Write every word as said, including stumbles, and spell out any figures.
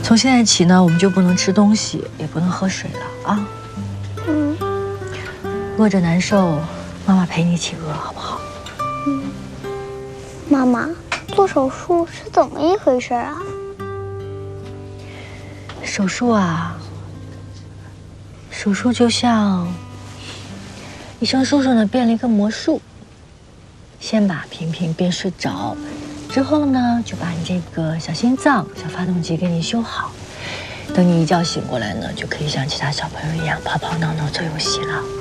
从现在起呢，我们就不能吃东西，也不能喝水了啊。 嗯。 饿着难受，妈妈陪你一起饿，好不好？ 嗯。妈妈，做手术是怎么一回事啊？ 手术啊，手术就像医生叔叔呢变了一个魔术，先把萍萍变睡着，之后呢就把你这个小心脏、小发动机给你修好，等你一觉醒过来呢，就可以像其他小朋友一样跑跑闹闹做游戏了。